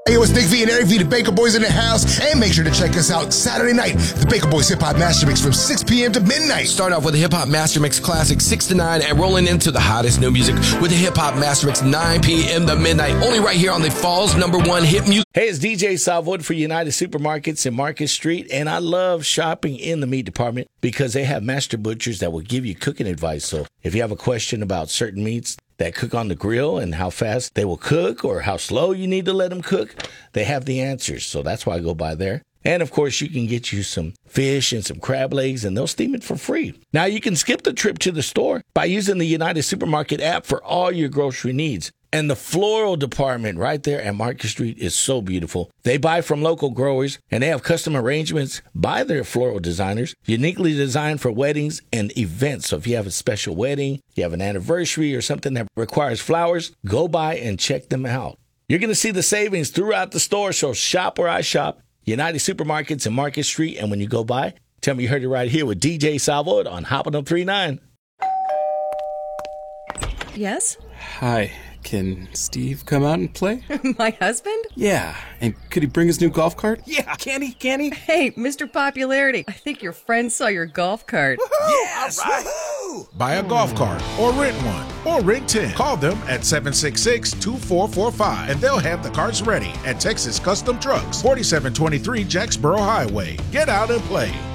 Hey, it's Nick V and Eric V, the Baker Boys in the house. And make sure to check us out Saturday night, the Baker Boys Hip Hop Master Mix from 6 p.m. to midnight. Start off with the Hip Hop Master Mix Classic 6 to 9 and rolling into the hottest new music with the Hip Hop Master Mix 9 p.m. to midnight. Only right here on the Fall's #1 hit music. Hey, it's DJ Salvood for United Supermarkets in Market Street, and I love shopping in the meat department because they have master butchers that will give you cooking advice. So if you have a question about certain meats that cook on the grill and how fast they will cook or how slow you need to let them cook, they have the answers. So that's why I go by there. And, of course, you can get you some fish and some crab legs, and they'll steam it for free. Now, you can skip the trip to the store by using the United Supermarket app for all your grocery needs. And the floral department right there at Market Street is so beautiful. They buy from local growers, and they have custom arrangements by their floral designers, uniquely designed for weddings and events. So if you have a special wedding, you have an anniversary or something that requires flowers, go by and check them out. You're going to see the savings throughout the store, so shop where I shop. United Supermarkets in Market Street, and when you go by, tell me you heard it right here with DJ Salvood on Hoppin' Up 39. Yes? Hi, can Steve come out and play? My husband? Yeah, and could he bring his new golf cart? Yeah, can he? Hey, Mr. Popularity, I think your friend saw your golf cart. Woo-hoo! Yes! All right. Woo-hoo! Buy a golf cart or rent one or rent 10. Call them at 766-2445 and they'll have the carts ready at Texas Custom Trucks, 4723 Jacksboro Highway. Get out and play.